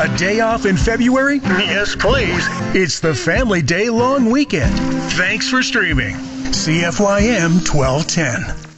A day off in February? Yes, please. It's the Family Day long weekend. Thanks for streaming. CFYM 1210.